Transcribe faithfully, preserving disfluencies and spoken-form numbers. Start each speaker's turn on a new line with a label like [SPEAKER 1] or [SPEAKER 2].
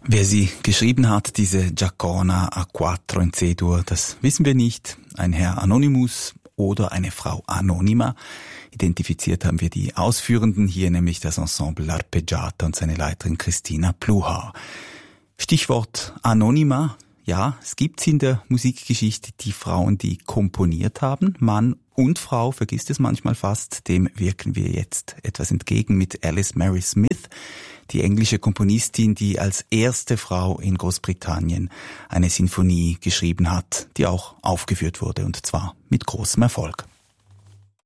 [SPEAKER 1] Wer sie geschrieben hat, diese Giacona a quattro in C-Dur, das wissen wir nicht. Ein Herr Anonymous oder eine Frau Anonyma. Identifiziert haben wir die Ausführenden hier, nämlich das Ensemble L'Arpeggiata und seine Leiterin Christina Pluhar. Stichwort Anonyma. Ja, es gibt in der Musikgeschichte die Frauen, die komponiert haben. Mann und Frau, vergisst es manchmal fast. Dem wirken wir jetzt etwas entgegen mit Alice Mary Smith, die englische Komponistin, die als erste Frau in Großbritannien eine Sinfonie geschrieben hat, die auch aufgeführt wurde, und zwar mit großem Erfolg.